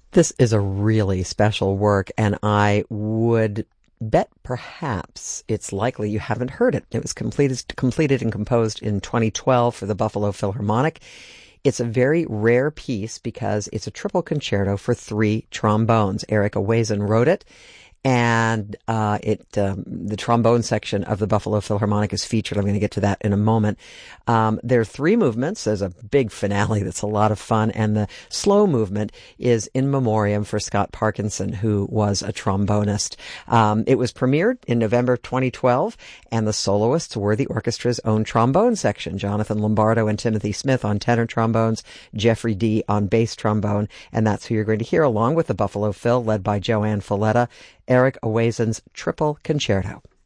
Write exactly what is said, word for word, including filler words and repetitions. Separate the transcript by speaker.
Speaker 1: This is a really special work, and I would bet perhaps it's likely you haven't heard it. It was completed, completed and composed in twenty twelve for the Buffalo Philharmonic. It's a very rare piece because it's a triple concerto for three trombones. Eric Owazen wrote it. And uh, it um, the trombone section of the Buffalo Philharmonic is featured. I'm going to get to that in a moment. Um, there are three movements. There's a big finale that's a lot of fun, and the slow movement is in memoriam for Scott Parkinson, who was a trombonist. Um, it was premiered in November twenty twelve, and the soloists were the orchestra's own trombone section: Jonathan Lombardo and Timothy Smith on tenor trombones, Jeffrey Dee on bass trombone, and that's who you're going to hear along with the Buffalo Phil, led by Joanne Folletta, Eric Owazen's Triple Concerto.